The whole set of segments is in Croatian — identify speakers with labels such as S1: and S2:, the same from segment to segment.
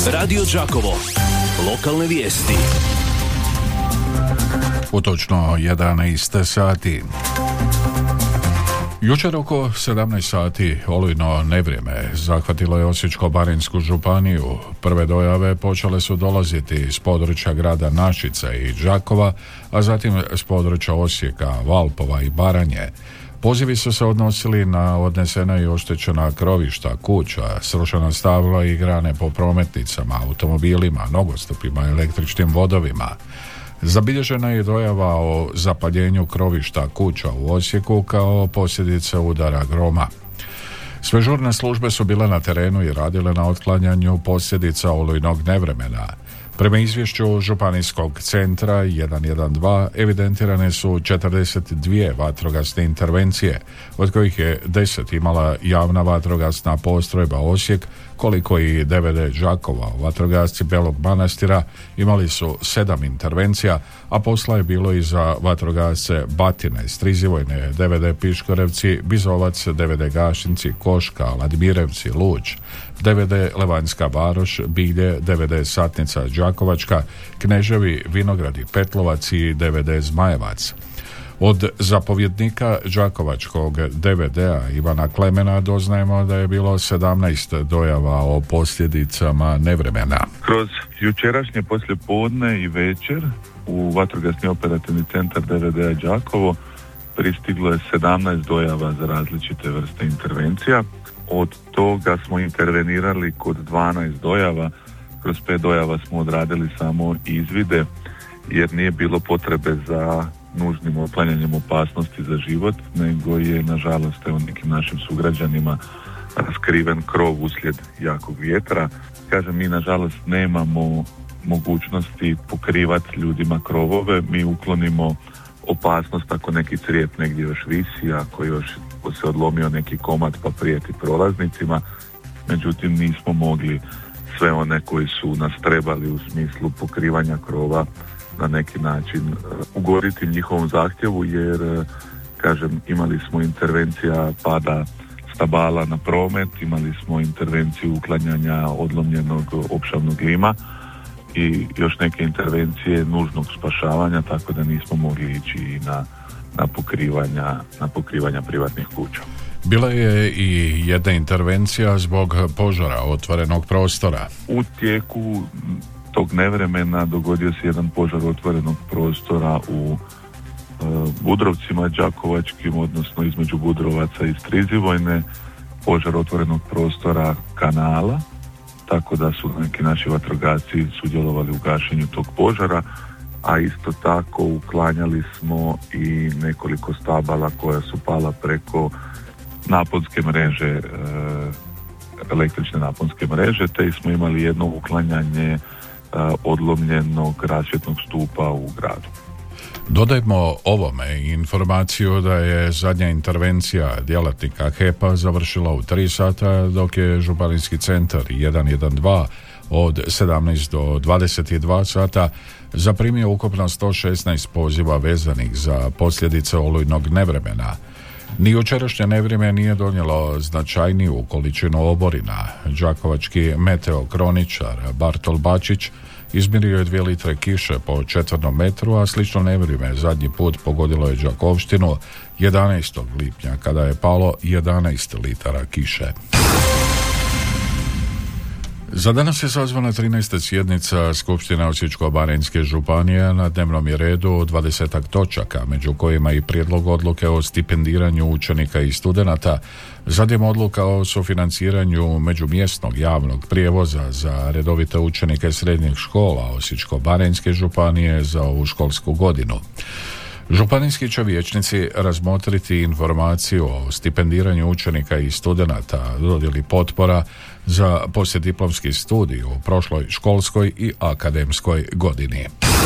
S1: Radio Đakovo. Lokalne vijesti.
S2: U točno 11 sati. Jučer oko 17 sati olujno nevrijeme zahvatilo je Osječko-baranjsku županiju. Prve dojave počele su dolaziti iz područja grada Našice i Đakova, a zatim s područja Osijeka, Valpova i Baranje. Pozivi su se odnosili na odnesena i oštećena krovišta, kuća, srušena stabla i grane po prometnicama, automobilima, nogostupima i električnim vodovima. Zabilježena je dojava o zapaljenju krovišta kuća u Osijeku kao posljedica udara groma. Sve žurne službe su bile na terenu i radile na otklanjanju posljedica olujnog nevremena. Prema izvješću Županijskog centra 112 evidentirane su 42 vatrogasne intervencije, od kojih je 10 imala javna vatrogasna postrojba Osijek, koliko i DVD Đakova. Vatrogasci Belog Manastira imali su 7 intervencija, a posla je bilo i za vatrogasce Batine, Strizivojne, DVD Piškorevci, Bizovac, DVD Gašinci, Koška, Ladmirevci, Luč, DVD Levanjska Varoš, Bilje, DVD Satnica Đakovačka, Kneževi, Vinogradi, Petlovac i DVD Zmajevac. Od zapovjednika Đakovačkog DVD-a Ivana Klemena doznajemo da je bilo 17 dojava o posljedicama nevremena.
S3: Kroz jučerašnje poslijepodne i večer u vatrogasni operativni centar DVD-a Đakovo pristiglo je 17 dojava za različite vrste intervencija. Od toga smo intervenirali kod 12 dojava. Kroz 5 dojava smo odradili samo izvide jer nije bilo potrebe za nužnim otklanjanjem opasnosti za život, nego je nažalost nekim našim sugrađanima raskriven krov uslijed jakog vjetra. Kažem, mi nažalost nemamo mogućnosti pokrivati ljudima krovove, mi uklonimo opasnost ako neki crijep negdje još visi, ako se odlomio neki komad pa prijeti prolaznicima, međutim nismo mogli sve one koji su nas trebali u smislu pokrivanja krova na neki način ugoditi njihovom zahtjevu, jer kažem, imali smo intervencija pada stabala na promet, imali smo intervenciju uklanjanja odlomljenog opšavnog lima i još neke intervencije nužnog spašavanja, tako da nismo mogli ići i na pokrivanja privatnih kuća.
S2: Bila je i jedna intervencija zbog požara otvorenog prostora.
S3: U tijeku tog nevremena dogodio se jedan požar otvorenog prostora u Budrovcima đakovačkim, odnosno između Budrovaca i Strizivojne, požar otvorenog prostora kanala, tako da su neki naši vatrogasci sudjelovali u gašenju tog požara, a isto tako uklanjali smo i nekoliko stabala koja su pala preko naponske mreže, električne naponske mreže, te smo imali jedno uklanjanje odlomljenog rasvjetnog stupa u gradu.
S2: Dodajmo ovome informaciju da je zadnja intervencija djelatnika HEP-a završila u 3 sata, dok je Županijski centar 112 od 17 do 22 sata zaprimio ukupno 116 poziva vezanih za posljedice olujnog nevremena. Ni jučerašnje nevrijeme nije donijelo značajniju količinu oborina. Đakovački meteokroničar Bartol Bačić izmjerio je 2 litre kiše po četvrnom metru, a slično nevrijeme zadnji put pogodilo je Đakovštinu 11. lipnja kada je palo 11 litara kiše. Za danas je sazvana 13. sjednica Skupštine Osječko-baranjske županije. Na dnevnom je redu 20 točaka, među kojima i prijedlog odluke o stipendiranju učenika i studenata, zatim odluka o sufinanciranju međumjesnog javnog prijevoza za redovite učenike srednjih škola Osječko-baranjske županije za ovu školsku godinu. Županijski će vijećnici razmotriti informaciju o stipendiranju učenika i studenata, dodjeli potpora za poslijediplomski studij u prošloj školskoj i akademskoj godini.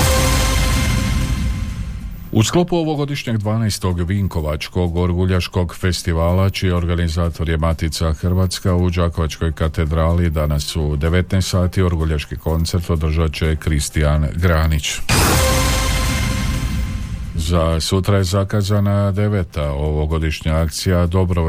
S2: U sklopu ovogodišnjeg 12. Vinkovačkog orguljaškog festivala, čiji organizator je Matica Hrvatska, u Đakovačkoj katedrali danas u 19 sati orguljaški koncert održat će Kristijan Granić. Za sutra je zakazana 9. ovogodišnja akcija